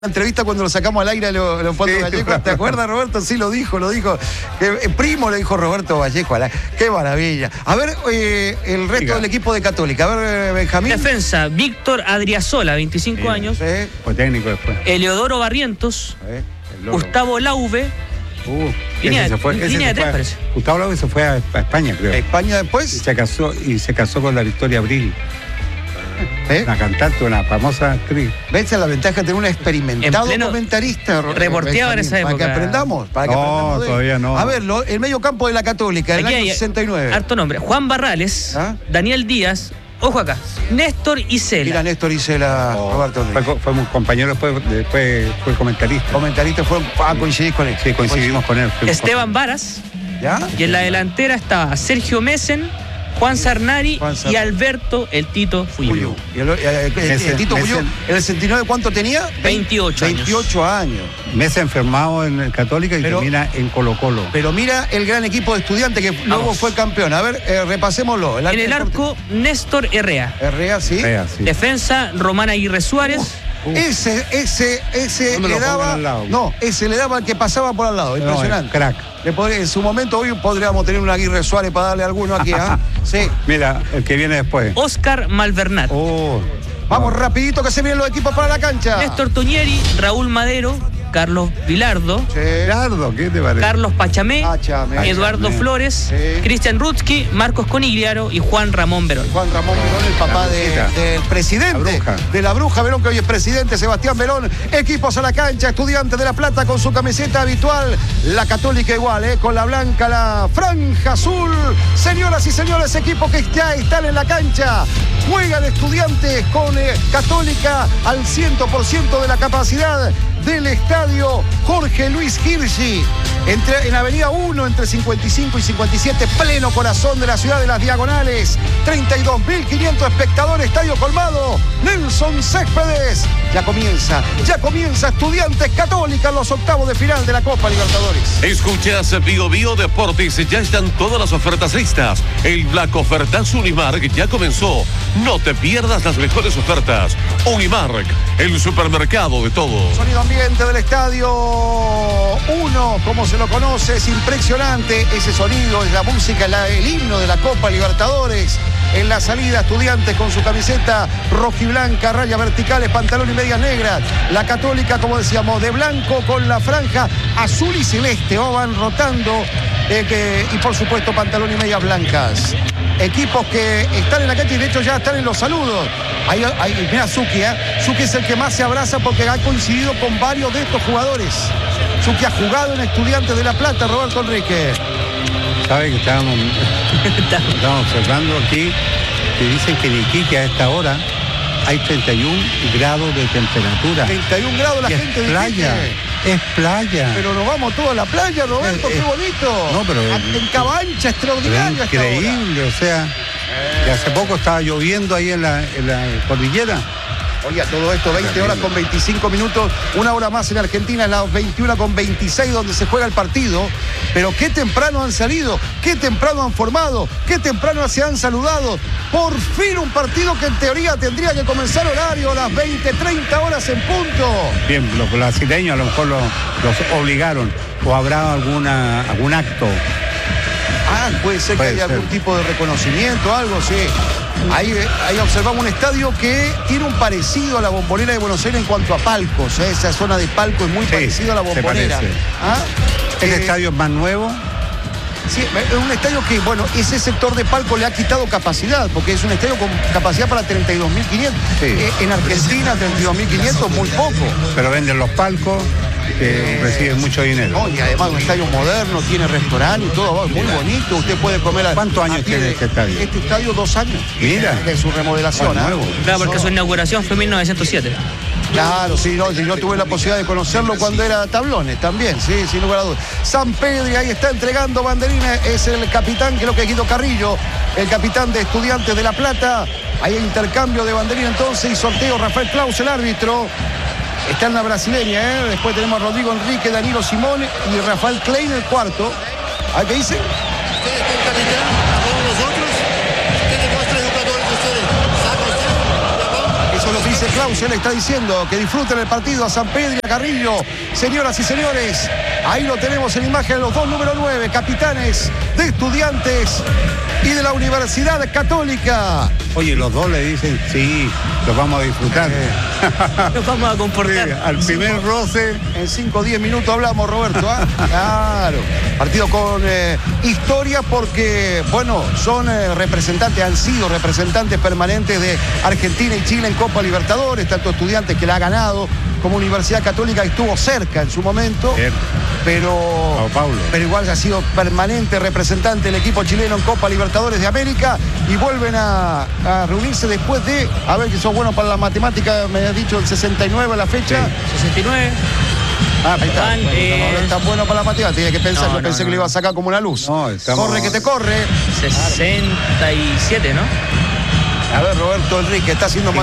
Entrevista cuando lo sacamos al aire a Leopoldo Vallejo, ¿te acuerdas, Roberto? Sí, lo dijo. Primo le dijo Roberto Vallejo. ¡Qué maravilla! A ver, el resto del equipo de Católica. A ver, Benjamín. Defensa, Víctor Adriasola, 25 años. Fue técnico después. Eleodoro Barrientos. Gustavo Lauve. Línea de tres, parece. Gustavo Lauve se fue a España, creo. ¿España después? Y se casó con la Victoria Abril. Una cantante, una famosa actriz. ¿Ves la ventaja de tener un experimentado comentarista? Reporteaba en esa época. Para que aprendamos. Todavía no. A ver, el medio campo de la Católica, en el año 69. Harto nombre. Juan Barrales, Daniel Díaz, ojo acá, Néstor Isela. Mira, Néstor Isela, Roberto. Fue un compañero, después fue comentarista. Comentarista fue. ¿Coincidís con él? Sí, coincidimos con él. Esteban Varas. ¿Ya? Y en la delantera estaba Sergio Mesen, Juan Sarnari y Alberto el Tito Fuyú. El Tito Fuyú, ¿en el 69 cuánto tenía? 28 años. Mesa enfermado en el Católica y termina en Colo-Colo. Pero mira el gran equipo de Estudiantes que luego fue campeón. A ver, repasémoslo. En el arco, Néstor Herrea. Herrea, sí. Defensa, Román Aguirre Suárez. Ese le daba. No, ese le daba al que pasaba por al lado. Impresionante. Crack. En su momento hoy podríamos tener un Aguirre Suárez para darle alguno aquí, Sí. Mira, el que viene después. Oscar Malvernat. Vamos rapidito que se vienen los equipos para la cancha. Néstor Toñeri, Raúl Madero, Carlos Vilardo. Vilardo, ¿qué te parece? Carlos Pachamé. Eduardo Flores, Cristian Rutsky, Marcos Conigliaro y Juan Ramón Verón. Juan Ramón Verón, el papá del presidente de la Bruja Verón, que hoy es presidente, Sebastián Verón. Equipos a la cancha, Estudiantes de La Plata con su camiseta habitual. La Católica igual, con la blanca, la franja azul. Señoras y señores, equipos que ya están en la cancha. Juegan Estudiantes con Católica al 100% de la capacidad del estadio Jorge Luis Hirschi, en Avenida 1, entre 55 y 57, pleno corazón de la ciudad de las Diagonales. 32.500 espectadores, estadio colmado. Nelson Céspedes. Ya comienza Estudiantes Católica en los octavos de final de la Copa Libertadores. Escuchas Bio Bio Deportes, ya están todas las ofertas listas. El Black Ofertas Unimark ya comenzó. No te pierdas las mejores ofertas. Unimark, el supermercado de todos. Sonido ambiente del estadio 1, como se lo conoce, es impresionante ese sonido, es la música, el himno de la Copa Libertadores. En la salida, Estudiantes con su camiseta rojiblanca, rayas verticales, pantalón y medias negras. La Católica, como decíamos, de blanco con la franja azul y celeste. Van rotando y por supuesto pantalón y medias blancas. Equipos que están en la cancha y de hecho ya están en los saludos. Ahí mira Zucchi, Zucchi es el que más se abraza porque ha coincidido con varios de estos jugadores. Zucchi ha jugado en Estudiantes de La Plata, Roberto Enrique. ¿Sabe que estábamos observando aquí que dicen que en Iquique a esta hora hay 31 grados de temperatura? 31 grados, la gente de playa. Es playa. Pero nos vamos todos a la playa, Roberto, qué bonito. No, pero en Cabancha, extraordinario. Increíble, o sea, que hace poco estaba lloviendo ahí en la cordillera. Oye, todo esto, 20 horas con 25 minutos, una hora más en Argentina, las 21:26 donde se juega el partido. Pero qué temprano han salido, qué temprano han formado, qué temprano se han saludado. Por fin un partido que en teoría tendría que comenzar horario a las 20:30 horas en punto. Bien, los brasileños a lo mejor los obligaron, o habrá algún acto. Puede ser que haya algún tipo de reconocimiento, algo, sí. Ahí observamos un estadio que tiene un parecido a la Bombonera de Buenos Aires en cuanto a palcos. Esa zona de palco es muy parecida a la Bombonera. ¿El estadio es más nuevo? Sí, es un estadio que, ese sector de palco le ha quitado capacidad, porque es un estadio con capacidad para 32.500. En Argentina, 32.500, muy poco. Pero venden los palcos, reciben mucho dinero. Y además un estadio moderno, tiene restaurante y todo, muy bonito. Usted puede comer. ¿Cuántos años tiene este estadio? Este estadio 2 años. Mira. De su remodelación. Claro, porque su inauguración fue en 1907. Claro, sí, yo tuve la posibilidad de conocerlo cuando era tablones también, sí, sin lugar a dudas. San Pedro, ahí está entregando banderina, es el capitán, creo que es Guido Carrillo, el capitán de Estudiantes de La Plata. Hay intercambio de banderina entonces y sorteo. Rafael Claus, el árbitro. Está en la brasileña, Después tenemos a Rodrigo Enrique, Danilo Simón y Rafael Klein, el cuarto. ¿A qué dice? Ustedes son capitán, como nosotros. Ustedes muestran jugadores de ustedes. ¿Saben ustedes? Eso lo dice dice Clausen, le está diciendo que disfruten el partido a Sampedri, a Carrillo. Señoras y señores, ahí lo tenemos en imagen, los dos número 9, capitanes de Estudiantes y de la Universidad Católica. Oye, los dos le dicen, sí, los vamos a disfrutar. Nos vamos a comportar. Sí, al primer roce. En 5 o 10 minutos hablamos, Roberto. Claro. Partido con historia porque, bueno, son representantes, han sido representantes permanentes de Argentina y Chile en Copa Libertadores, tanto Estudiantes que la ha ganado, como Universidad Católica estuvo cerca en su momento, pero igual ha sido permanente representante del equipo chileno en Copa Libertadores de América y vuelven a reunirse después de, a ver que sos bueno para la matemática, me has dicho el 69 la fecha. Sí. 69. Ahí está. No es tan bueno para la matemática, tenía que pensar, yo pensé que le iba a sacar como una luz. Corre que te corre. 67, ¿no? A ver, Roberto Enrique está haciendo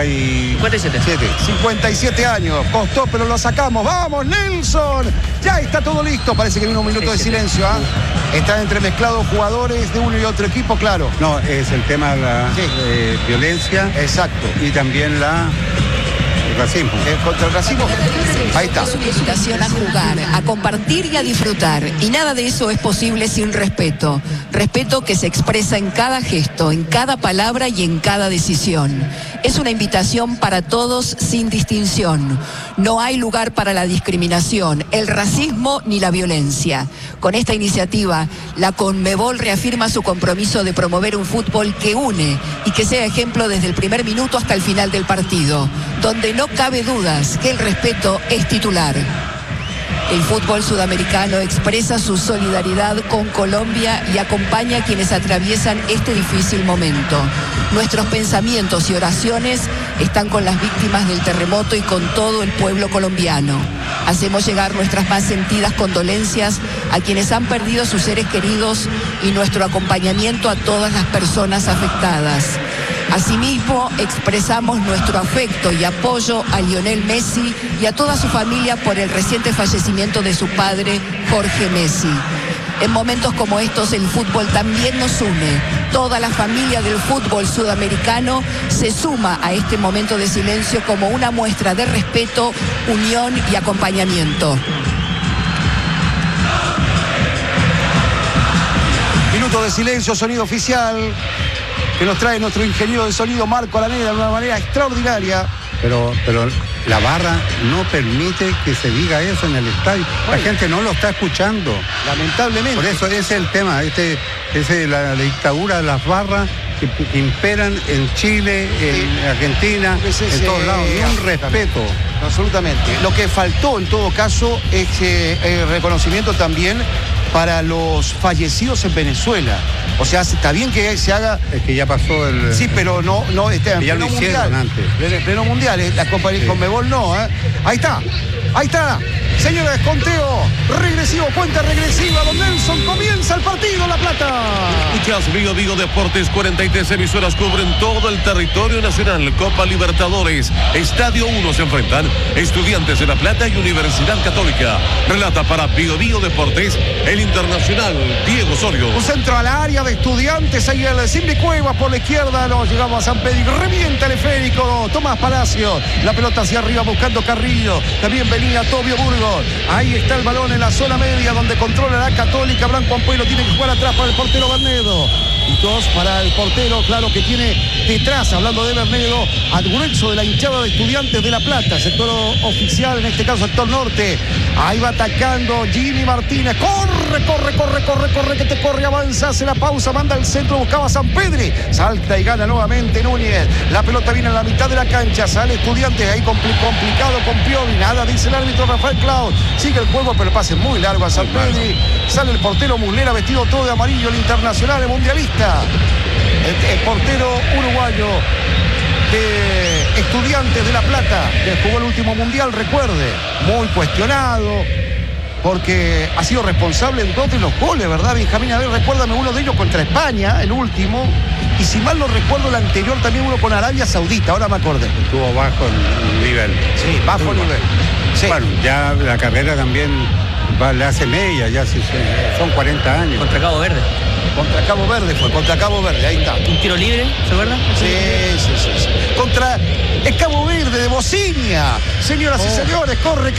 57 años. Costó, pero lo sacamos. ¡Vamos, Nelson! Ya está todo listo. Parece que vino un minuto de silencio. Están entremezclados jugadores de uno y otro equipo, claro. No, es el tema de la violencia. Exacto. Y también el racismo. Contra el racismo. Ahí está. Es una invitación a jugar, a compartir y a disfrutar. Y nada de eso es posible sin respeto. Respeto que se expresa en cada gesto, en cada palabra y en cada decisión. Es una invitación para todos sin distinción. No hay lugar para la discriminación, el racismo ni la violencia. Con esta iniciativa, la Conmebol reafirma su compromiso de promover un fútbol que une y que sea ejemplo desde el primer minuto hasta el final del partido, donde no cabe dudas que el respeto es titular. El fútbol sudamericano expresa su solidaridad con Colombia y acompaña a quienes atraviesan este difícil momento. Nuestros pensamientos y oraciones están con las víctimas del terremoto y con todo el pueblo colombiano. Hacemos llegar nuestras más sentidas condolencias a quienes han perdido sus seres queridos y nuestro acompañamiento a todas las personas afectadas. Asimismo, expresamos nuestro afecto y apoyo a Lionel Messi y a toda su familia por el reciente fallecimiento de su padre, Jorge Messi. En momentos como estos, el fútbol también nos une. Toda la familia del fútbol sudamericano se suma a este momento de silencio como una muestra de respeto, unión y acompañamiento. Minuto de silencio, sonido oficial que nos trae nuestro ingeniero de sonido Marco Alaneda de una manera extraordinaria. Pero la barra no permite que se diga eso en el estadio. La gente no lo está escuchando. Lamentablemente. Por eso ese es el tema, la dictadura de las barras que imperan en Chile, en Argentina, en todos lados. Y un respeto. Absolutamente. Lo que faltó en todo caso es el reconocimiento también para los fallecidos en Venezuela. O sea, está bien que se haga. Es que ya pasó el. Sí, pero no está en ya pleno lo hicieron mundial. Antes. En pleno mundial, la Copa de Conmebol no, ¿eh? Ahí está. Señores, conteo regresivo, cuenta regresiva, don Nelson, comienza el partido, La Plata. Escuchas Bio Deportes, 43 emisoras cubren todo el territorio nacional. Copa Libertadores, Estadio 1 se enfrentan Estudiantes de La Plata y Universidad Católica. Relata para Bio Deportes el internacional Diego Osorio. Un centro a la área de Estudiantes, ahí el Simbi Cuevas por la izquierda, nos llegamos a San Pedro, revienta el esférico, Tomás Palacio, la pelota hacia arriba buscando Carrillo, también venía Tobio Burgos. Ahí está el balón en la zona media donde controla la Católica. Blanco Ampuelo tiene que jugar atrás para el portero Bernedo. Y todos para el portero, claro que tiene detrás, hablando de Bernedo, al grueso de la hinchada de Estudiantes de La Plata, sector oficial, en este caso sector norte. Ahí va atacando Jimmy Martínez. Corre, que te corre, avanza, hace la pausa, manda al centro, buscaba a San Pedri. Salta y gana nuevamente Núñez. La pelota viene a la mitad de la cancha, sale Estudiantes, ahí complicado con Piovi. Nada, dice el árbitro Rafael Clau. Sigue el juego, pero el pase muy largo a San Pedri. Sale el portero Muslera, vestido todo de amarillo, el internacional, el mundialista. El portero uruguayo de Estudiantes de La Plata, que jugó el último mundial, recuerde, muy cuestionado, porque ha sido responsable en dos de los goles, ¿verdad, Benjamín? A ver, recuérdame uno de ellos contra España, el último, y si mal no recuerdo el anterior también uno con Arabia Saudita, ahora me acordé. Estuvo bajo el nivel. Sí, bajo nivel. Sí. Bueno, ya la carrera también le hace media, ya son 40 años. Contra Cabo Verde. Contra Cabo Verde fue, contra Cabo Verde, ahí está. Un tiro libre, ¿se acuerdan? Sí. Contra el Cabo Verde de Bocinia. Señoras y señores, corre